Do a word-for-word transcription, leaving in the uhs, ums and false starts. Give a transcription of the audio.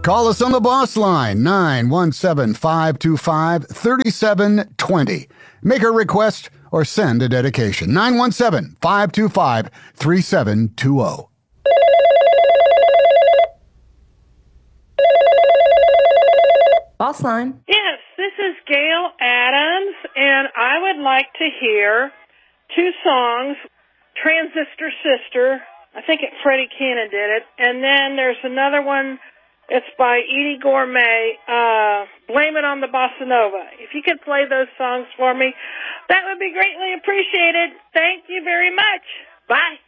Call us on the boss line, nine one seven, five two five, three seven two zero. Make a request or send a dedication, nine one seven, five two five, three seven two zero. Boss line. Yes, this is Gail Adams, and I would like to hear two songs, Transistor Sister, I think it, Freddie Cannon did it, and then there's another one, it's by Edie Gourmet, uh, Blame It on the Bossa Nova. If you could play those songs for me, that would be greatly appreciated. Thank you very much. Bye.